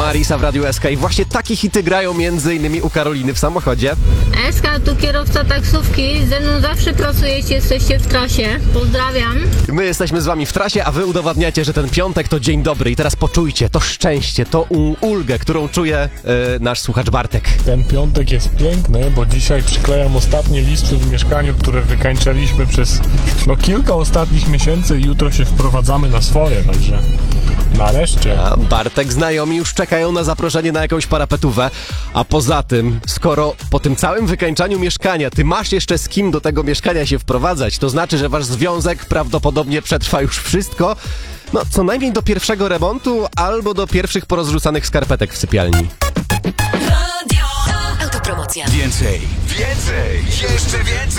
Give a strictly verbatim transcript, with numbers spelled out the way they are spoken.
Marisa w Radiu S K i właśnie takie hity grają między innymi u Karoliny w samochodzie. S K, tu kierowca taksówki, ze mną zawsze pracujecie, jesteście w trasie. Pozdrawiam. My jesteśmy z wami w trasie, a wy udowadniacie, że ten piątek to dzień dobry i teraz poczujcie to szczęście, to u- ulgę, którą czuje e, nasz słuchacz Bartek. Ten piątek jest piękny, bo dzisiaj przyklejam ostatnie listwy w mieszkaniu, które wykańczaliśmy przez no, kilka ostatnich miesięcy i jutro się wprowadzamy na swoje, także nareszcie. A Bartek, znajomi już czekają na zaproszenie na jakąś parapetówę, a poza tym, skoro po tym całym wykańczaniu mieszkania ty masz jeszcze z kim do tego mieszkania się wprowadzać, to znaczy, że wasz związek prawdopodobnie przetrwa już wszystko, no co najmniej do pierwszego remontu albo do pierwszych porozrzucanych skarpetek w sypialni. Radio. Autopromocja. Więcej, więcej, jeszcze więcej.